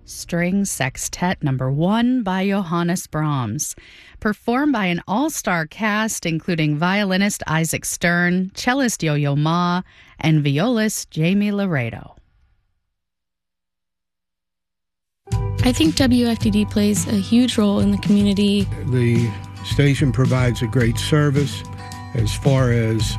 String Sextet No. 1 by Johannes Brahms, performed by an all-star cast including violinist Isaac Stern, cellist Yo-Yo Ma, and violist Jamie Laredo. I think WFDD plays a huge role in the community. The station provides a great service as far as